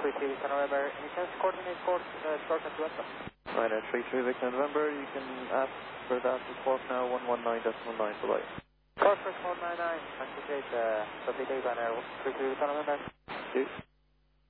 33 Victor November, any chance to coordinate course short and west? Right, 33 Victor November, you can ask for that report now, 119.19, bye-bye. Course 199, concentrate, WD by now, 33 Victor November. Thank you.